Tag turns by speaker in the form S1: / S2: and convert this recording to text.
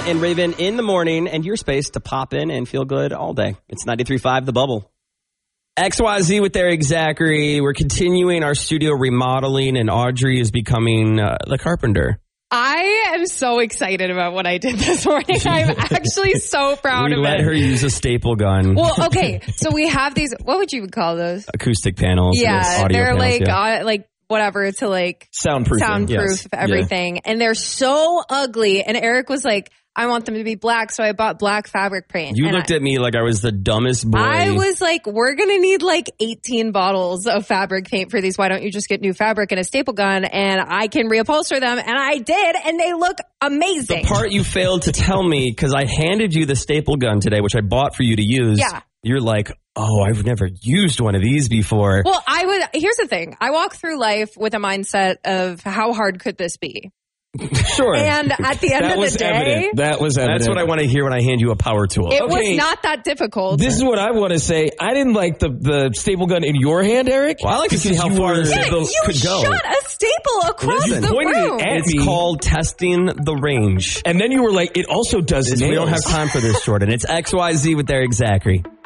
S1: and Raven in the morning, and your space to pop in and feel good all day. It's 93.5 The Bubble. XYZ with Eric Zachary. We're continuing our studio remodeling, and Audrey is becoming the carpenter.
S2: I am so excited about what I did this morning. I'm actually so proud of it.
S1: We let her use a staple gun.
S2: Well, okay, so we have these, what would you call those?
S1: Acoustic panels.
S2: Yeah,
S1: audio
S2: they're
S1: panels,
S2: like whatever to like
S3: soundproof
S2: yes. everything. Yeah. And they're so ugly. And Eric was like, I want them to be black, so I bought black fabric paint.
S1: You looked at me like I was the dumbest boy.
S2: I was like, we're going to need like 18 bottles of fabric paint for these. Why don't you just get new fabric and a staple gun and I can reupholster them? And I did, and they look amazing.
S1: The part you failed to tell me, because I handed you the staple gun today, which I bought for you to use.
S2: Yeah.
S1: You're like, oh, I've never used one of these before.
S2: Well, here's the thing. I walk through life with a mindset of how hard could this be?
S3: Sure.
S2: And at the end of the day,
S3: that was evident.
S1: That's what I want to hear when I hand you a power tool.
S2: It was not that difficult.
S3: This is what I want to say. I didn't like the staple gun in your hand, Eric.
S1: Well, I like to see how far the staple could go.
S2: You shot a staple across the room.
S1: It's called testing the range.
S3: And then you were like, it also does nails.
S1: We don't have time for this, Jordan. It's XYZ with Eric Zachary.